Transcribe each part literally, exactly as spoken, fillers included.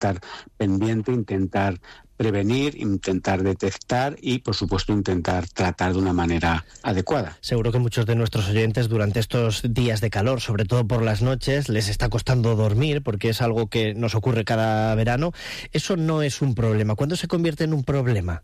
estar pendiente, intentar prevenir, intentar detectar y, por supuesto, intentar tratar de una manera adecuada. Seguro que muchos de nuestros oyentes durante estos días de calor, sobre todo por las noches, les está costando dormir porque es algo que nos ocurre cada verano. Eso no es un problema. ¿Cuándo se convierte en un problema?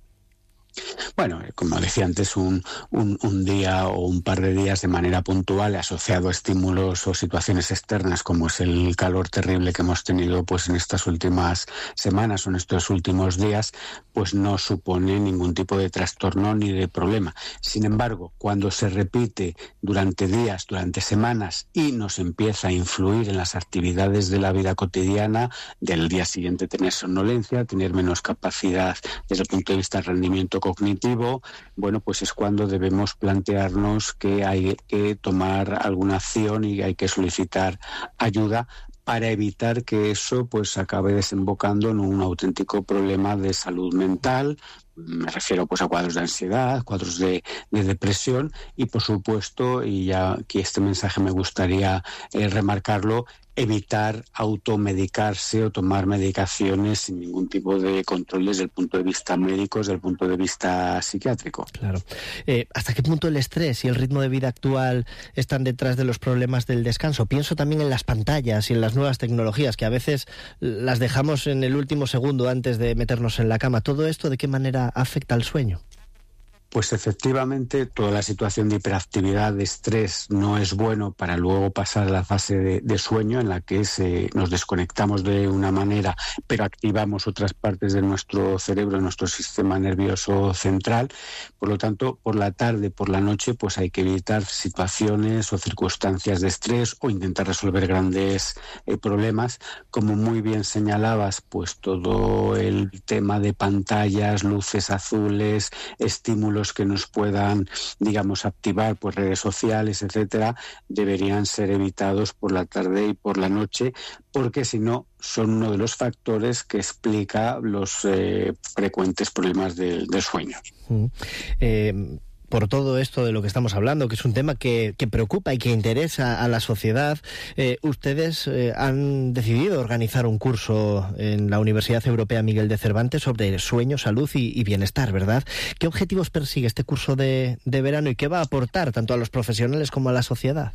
Bueno, como decía antes, un, un, un día o un par de días de manera puntual asociado a estímulos o situaciones externas como es el calor terrible que hemos tenido pues en estas últimas semanas o en estos últimos días, pues no supone ningún tipo de trastorno ni de problema. Sin embargo, cuando se repite durante días, durante semanas y nos empieza a influir en las actividades de la vida cotidiana, del día siguiente tener somnolencia, tener menos capacidad desde el punto de vista del rendimiento cognitivo, bueno, pues es cuando debemos plantearnos que hay que tomar alguna acción y hay que solicitar ayuda para evitar que eso pues acabe desembocando en un auténtico problema de salud mental. Me refiero pues a cuadros de ansiedad, cuadros de, de depresión y, por supuesto, y ya aquí este mensaje me gustaría eh, remarcarlo, evitar automedicarse o tomar medicaciones sin ningún tipo de control desde el punto de vista médico, desde el punto de vista psiquiátrico. Claro. Eh, ¿Hasta qué punto el estrés y el ritmo de vida actual están detrás de los problemas del descanso? Pienso también en las pantallas y en las nuevas tecnologías, que a veces las dejamos en el último segundo antes de meternos en la cama. ¿Todo esto de qué manera afecta al sueño? Pues efectivamente toda la situación de hiperactividad, de estrés, no es bueno para luego pasar a la fase de, de sueño en la que se, nos desconectamos de una manera pero activamos otras partes de nuestro cerebro, nuestro sistema nervioso central. Por lo tanto, por la tarde, por la noche, pues hay que evitar situaciones o circunstancias de estrés o intentar resolver grandes eh, problemas. Como muy bien señalabas, pues todo el tema de pantallas, luces azules, estímulos que nos puedan, digamos, activar pues redes sociales, etcétera, deberían ser evitados por la tarde y por la noche, porque si no son uno de los factores que explica los eh, frecuentes problemas de, de sueño. Mm. Eh... Por todo esto de lo que estamos hablando, que es un tema que, que preocupa y que interesa a la sociedad, eh, ustedes eh, han decidido organizar un curso en la Universidad Europea Miguel de Cervantes sobre sueño, salud y, y bienestar, ¿verdad? ¿Qué objetivos persigue este curso de, de verano y qué va a aportar tanto a los profesionales como a la sociedad?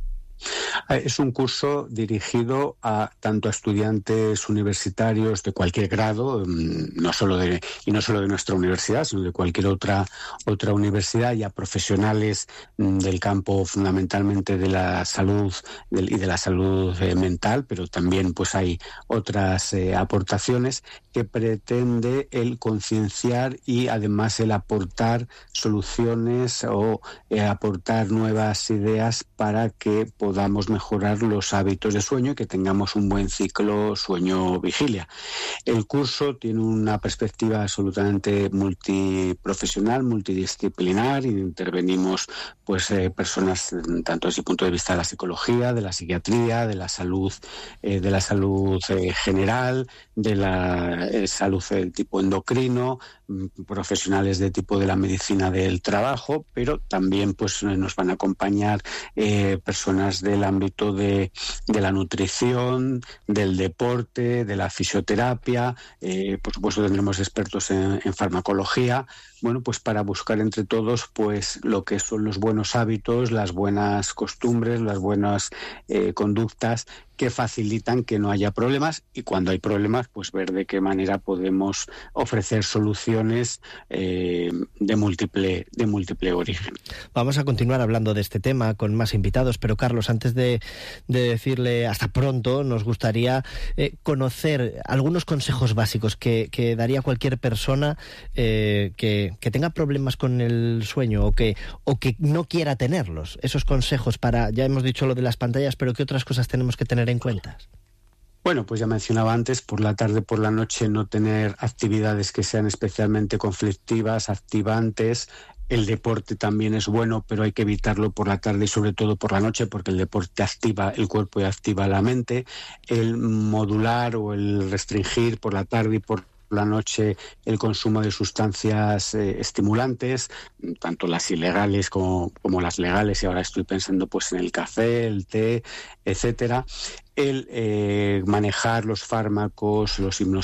Es un curso dirigido a tanto a estudiantes universitarios de cualquier grado, no solo de y no solo de nuestra universidad, sino de cualquier otra otra universidad, y a profesionales del campo fundamentalmente de la salud del, y de la salud eh, mental, pero también pues hay otras eh, aportaciones que pretende el concienciar y además el aportar soluciones o eh, aportar nuevas ideas para que podamos mejorar los hábitos de sueño y que tengamos un buen ciclo sueño-vigilia. El curso tiene una perspectiva absolutamente multiprofesional, multidisciplinar, y intervenimos pues eh, personas tanto desde el punto de vista de la psicología, de la psiquiatría, de la salud, eh, de la salud eh, general, de la eh, salud de tipo endocrino, profesionales de tipo de la medicina del trabajo, pero también pues nos van a acompañar eh, personas del ámbito de, de la nutrición, del deporte, de la fisioterapia, eh, por supuesto tendremos expertos en, en farmacología, bueno, pues para buscar entre todos pues lo que son los buenos hábitos, las buenas costumbres, las buenas eh, conductas que facilitan que no haya problemas, y cuando hay problemas pues ver de qué manera podemos ofrecer soluciones eh, de múltiple de múltiple origen. Vamos a continuar hablando de este tema con más invitados, pero Carlos, antes de, de decirle hasta pronto, nos gustaría eh, conocer algunos consejos básicos que, que daría cualquier persona eh, que, que tenga problemas con el sueño o que, o que no quiera tenerlos. Esos consejos para, ya hemos dicho lo de las pantallas, pero ¿qué otras cosas tenemos que tener en cuenta? Bueno, pues ya mencionaba antes, por la tarde, por la noche, no tener actividades que sean especialmente conflictivas, activantes. El deporte también es bueno, pero hay que evitarlo por la tarde y sobre todo por la noche, porque el deporte activa el cuerpo y activa la mente. El modular o el restringir por la tarde y por por la noche el consumo de sustancias eh, estimulantes, tanto las ilegales como, como las legales, y ahora estoy pensando pues en el café, el té, etcétera. El eh, manejar los fármacos, los hipnosis